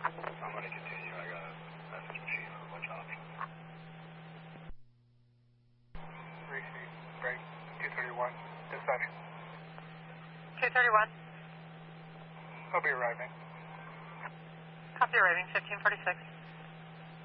I'm going to continue. I got a message machine with a bunch of options. Receive. Break. 231. Dispatching. 231. I'll be arriving. Copy arriving, 1546.